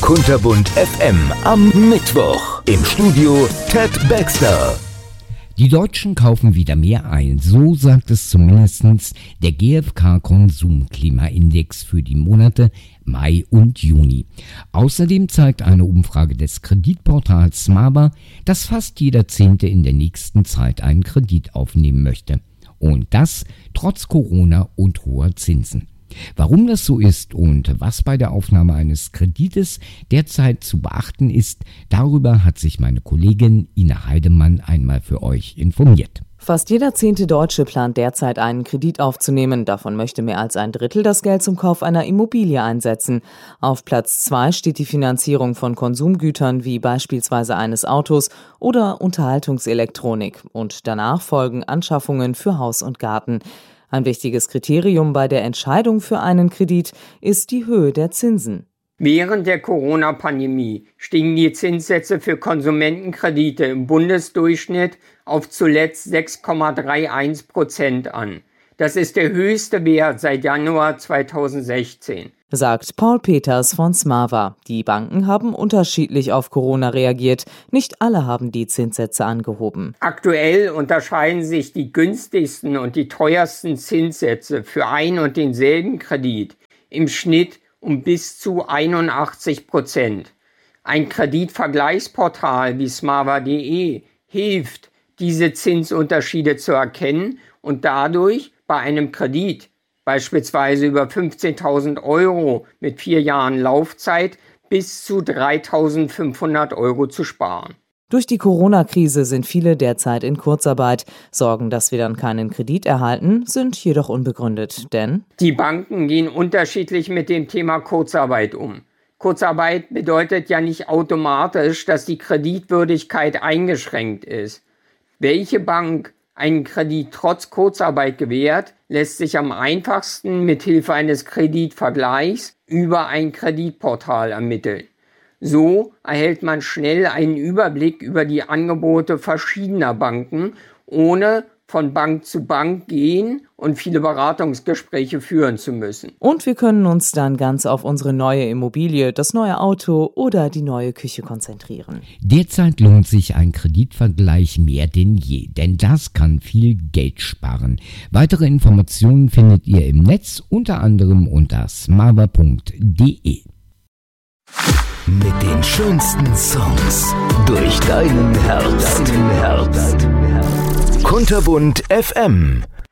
Kunterbunt FM am Mittwoch. Im Studio Ted Baxter. Die Deutschen kaufen wieder mehr ein, so sagt es zumindest der GfK-Konsumklimaindex für die Monate Mai und Juni. Außerdem zeigt eine Umfrage des Kreditportals Smava, dass fast jeder Zehnte in der nächsten Zeit einen Kredit aufnehmen möchte. Und das trotz Corona und hoher Zinsen. Warum das so ist und was bei der Aufnahme eines Kredites derzeit zu beachten ist, darüber hat sich meine Kollegin Ina Heidemann einmal für euch informiert. Fast jeder 10. Deutsche plant derzeit einen Kredit aufzunehmen. Davon möchte mehr als ein Drittel das Geld zum Kauf einer Immobilie einsetzen. Auf Platz 2 steht die Finanzierung von Konsumgütern wie beispielsweise eines Autos oder Unterhaltungselektronik. Und danach folgen Anschaffungen für Haus und Garten. Ein wichtiges Kriterium bei der Entscheidung für einen Kredit ist die Höhe der Zinsen. Während der Corona-Pandemie stiegen die Zinssätze für Konsumentenkredite im Bundesdurchschnitt auf zuletzt 6,31% an. Das ist der höchste Wert seit Januar 2016. Sagt Paul Peters von Smava. Die Banken haben unterschiedlich auf Corona reagiert. Nicht alle haben die Zinssätze angehoben. Aktuell unterscheiden sich die günstigsten und die teuersten Zinssätze für ein und denselben Kredit im Schnitt um bis zu 81%. Ein Kreditvergleichsportal wie smava.de hilft, diese Zinsunterschiede zu erkennen und dadurch bei einem Kredit, beispielsweise über 15.000 Euro mit 4 Jahren Laufzeit, bis zu 3.500 Euro zu sparen. Durch die Corona-Krise sind viele derzeit in Kurzarbeit. Sorgen, dass wir dann keinen Kredit erhalten, sind jedoch unbegründet, denn die Banken gehen unterschiedlich mit dem Thema Kurzarbeit um. Kurzarbeit bedeutet ja nicht automatisch, dass die Kreditwürdigkeit eingeschränkt ist. Welche Bank einen Kredit trotz Kurzarbeit gewährt, lässt sich am einfachsten mit Hilfe eines Kreditvergleichs über ein Kreditportal ermitteln. So erhält man schnell einen Überblick über die Angebote verschiedener Banken, ohne von Bank zu Bank gehen und viele Beratungsgespräche führen zu müssen. Und wir können uns dann ganz auf unsere neue Immobilie, das neue Auto oder die neue Küche konzentrieren. Derzeit lohnt sich ein Kreditvergleich mehr denn je, denn das kann viel Geld sparen. Weitere Informationen findet ihr im Netz, unter anderem unter smava.de. Mit den schönsten Songs durch deinen Herz. Kunterbunt FM.